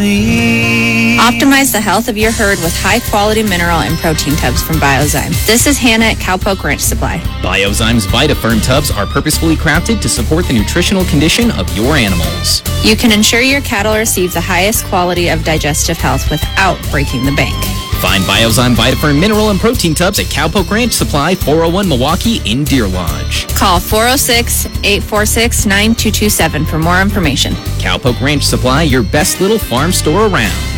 Optimize the health of your herd with high-quality mineral and protein tubs from Biozyme. This is Hannah at Cowpoke Ranch Supply. Biozyme's VitaFirm tubs are purposefully crafted to support the nutritional condition of your animals. You can ensure your cattle receive the highest quality of digestive health without breaking the bank. Find Biozyme VitaFirm mineral and protein tubs at Cowpoke Ranch Supply, 401 Milwaukee in Deer Lodge. Call 406-846-9227 for more information. Cowpoke Ranch Supply, your best little farm store around.